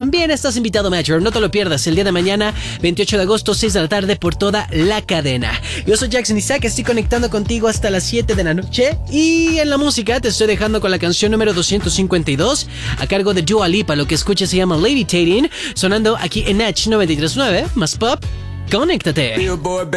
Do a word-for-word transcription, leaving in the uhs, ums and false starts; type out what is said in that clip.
también estás invitado, Major. No te lo pierdas el día de mañana, veintiocho de agosto, seis de la tarde, por toda la cadena. Yo soy Jackson Isaac, estoy conectando contigo hasta las siete de la noche. Y en la música te estoy dejando con la canción número doscientos cincuenta y dos, a cargo de Dua Lipa. Lo que escuchas se llama Levitating, sonando aquí en H noventa y tres punto nueve, más pop. Conéctate.